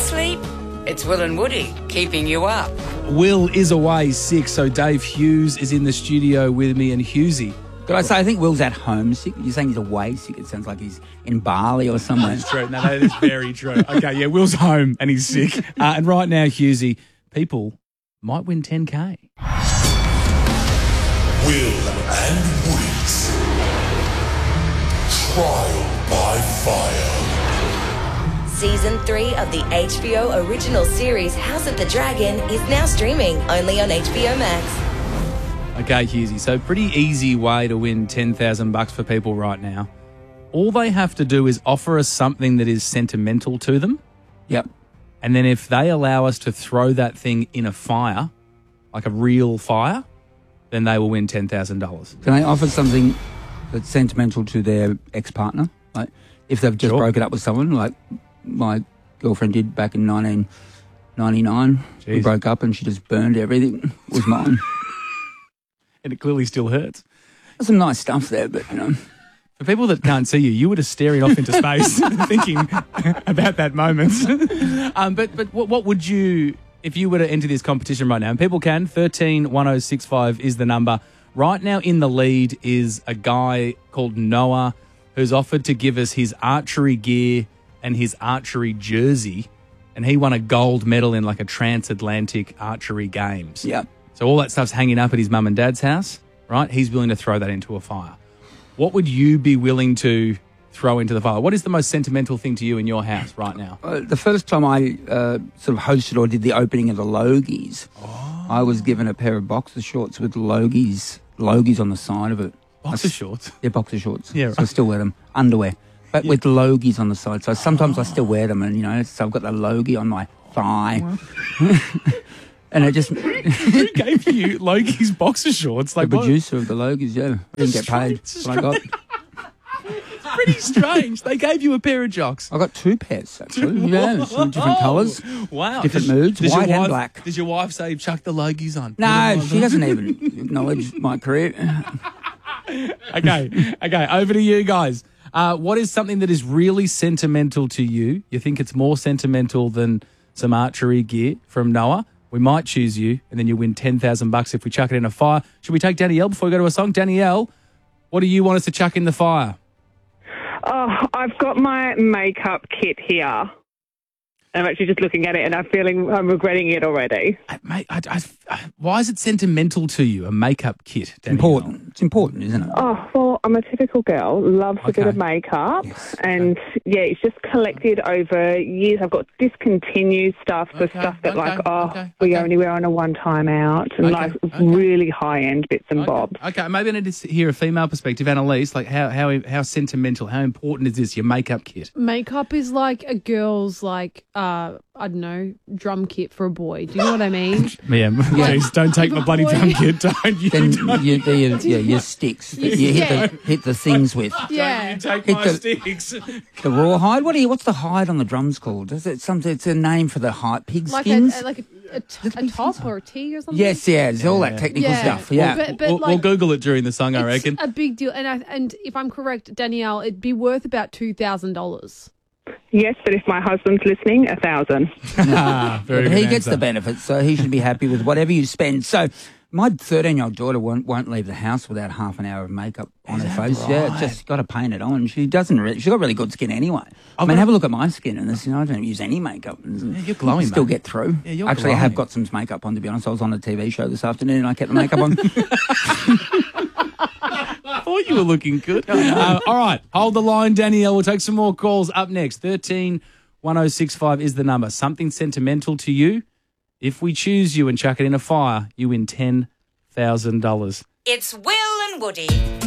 sleep? It's Will and Woody keeping you up. Will is away sick, so Dave Hughes is in the studio with me and Hughesy. Could I say, I think Will's at home sick. You're saying he's away sick. It sounds like he's in Bali or somewhere. That's true. No, that is very true. Okay, yeah, Will's home and he's sick. And right now, Hughesy, people might win 10K. Will and Woody's Trial by Fire. Season 3 of the HBO original series House of the Dragon is now streaming only on HBO Max. Okay, Hughesy, so pretty easy way to win $10,000 for people right now. All they have to do is offer us something that is sentimental to them. Yep. And then if they allow us to throw that thing in a fire, like a real fire, then they will win $10,000. Can they offer something that's sentimental to their ex-partner? Like if they've just broken up with someone, like my girlfriend did back in 1999. Jeez. We broke up and she just burned everything. It was mine. And it clearly still hurts. There's some nice stuff there, but, you know. For people that can't see you, you were just staring off into space thinking about that moment. But what would you, if you were to enter this competition right now, and people can, 131065 is the number. Right now in the lead is a guy called Noah who's offered to give us his archery gear and his archery jersey, and he won a gold medal in like a transatlantic archery games. Yep. So all that stuff's hanging up at his mum and dad's house, right? He's willing to throw that into a fire. What would you be willing to throw into the fire? What is the most sentimental thing to you in your house right now? The first time I sort of hosted or did the opening of the Logies, I was given a pair of boxer shorts with Logies on the side of it. Boxer shorts? Yeah, boxer shorts. Yeah, right. So I still wear them. Underwear. But with Logies on the side. So sometimes I still wear them and, you know, so I've got the Logie on my thigh. And it just... Who gave you Logie's boxer shorts? The producer of the Logies, yeah. Didn't get paid. That's what I got. It's pretty strange. They gave you a pair of jocks. I got 2 pairs, actually. Yeah, some different colours. Wow. Different moods, white and black. Does your wife say, chuck the Logies on? No, she doesn't even acknowledge my career. Okay, over to you guys. What is something that is really sentimental to you? You think it's more sentimental than some archery gear from Noah? We might choose you, and then you win $10,000 if we chuck it in a fire. Should we take Danielle before we go to a song? Danielle, what do you want us to chuck in the fire? Oh, I've got my makeup kit here. I'm actually just looking at it and I'm regretting it already. Mate, why is it sentimental to you, a makeup kit, Danielle? It's important, isn't it? Oh, well, I'm a typical girl, loves a bit of makeup. Yes, and, yeah, it's just collected over years. I've got discontinued stuff, stuff that, we only wear on a one-time out, and, really high-end bits and bobs. Okay, maybe I need to hear a female perspective. Annalise, like, how sentimental, how important is this, your makeup kit? Makeup is like a girl's, like... I don't know, drum kit for a boy. Do you know what I mean? Jeez, don't take my bloody drum kit, don't you? Then your sticks that you hit the things with. Yeah. Don't you take my sticks. The rawhide? What's the hide on the drums called? Is it something? It's a name for the hide. Pig skins? A top or a tee or something? Yes, it's all that technical stuff. Yeah. We'll Google it during the song, I reckon. It's a big deal. And if I'm correct, Danielle, it'd be worth about $2,000. Yes, but if my husband's listening, 1,000. But he gets the benefits, so he should be happy with whatever you spend. So my 13-year-old daughter won't leave the house without half an hour of makeup on her face. Right? Yeah, just got to paint it on. She's got really good skin anyway. Have a look at my skin, and I don't use any makeup. You're glowing, still mate. Get through. Yeah, you're Actually, glowing. I have got some makeup on, to be honest. I was on a TV show this afternoon, and I kept the makeup on. I thought you were looking good. All right, hold the line, Danielle. We'll take some more calls up next. 131065 is the number. Something sentimental to you? If we choose you and chuck it in a fire, you win $10,000. It's Will and Woody.